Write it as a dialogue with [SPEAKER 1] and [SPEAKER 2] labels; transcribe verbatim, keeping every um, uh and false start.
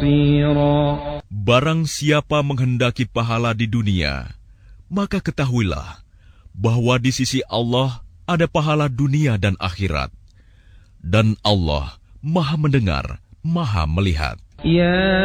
[SPEAKER 1] Barang siapa menghendaki pahala di dunia, maka ketahuilah bahwa di sisi Allah ada pahala dunia dan akhirat. Dan Allah Maha mendengar, Maha melihat.